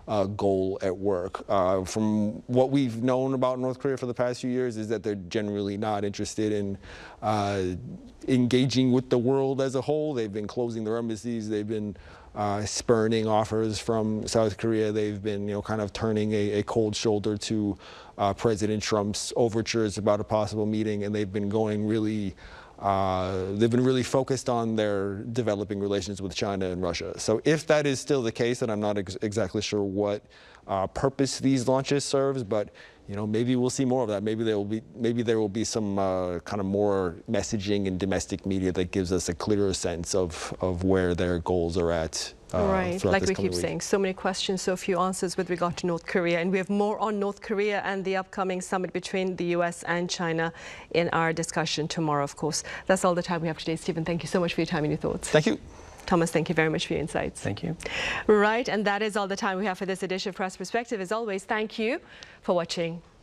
goal at work. From what we've known about North Korea for the past few years is that they're generally not interested in engaging with the world as a whole. They've been closing their embassies. They've been spurning offers from South Korea. They've been, kind of turning a cold shoulder to President Trump's overtures about a possible meeting, and they've been going really. They've been really focused on their developing relations with China and Russia. So if that is still the case, and I'm not exactly sure what purpose these launches serves, but maybe we'll see more of that. Maybe there will be some kind of more messaging in domestic media that gives us a clearer sense of where their goals are at. Right, like we keep saying, so many questions, so few answers with regard to North Korea. And we have more on North Korea and the upcoming summit between the US and China in our discussion tomorrow, of course. That's all the time we have today. Stephen, thank you so much for your time and your thoughts. Thank you. Thomas, thank you very much for your insights. Thank you. Right, and that is all the time we have for this edition of Press Perspective. As always, thank you for watching.